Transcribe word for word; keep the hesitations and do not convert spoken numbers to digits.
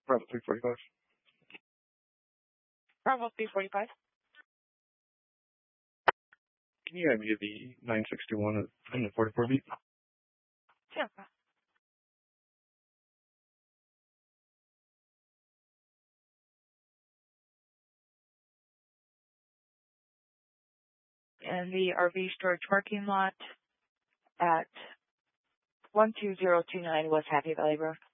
Bravo three forty-five. Bravo three forty-five. Can you have me the nine sixty-one and the forty-four beat? Sure. And the R V storage parking lot at one two zero two nine West Happy Valley Road.